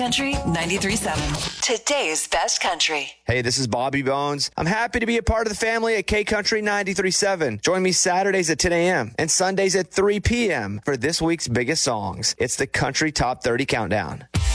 Country 93.7. Today's best country. Hey, this is Bobby Bones. I'm happy to be a part of the family at K Country 93.7. Join me Saturdays at 10 a.m. and Sundays at 3 p.m. for this week's biggest songs. It's the Country Top 30 Countdown.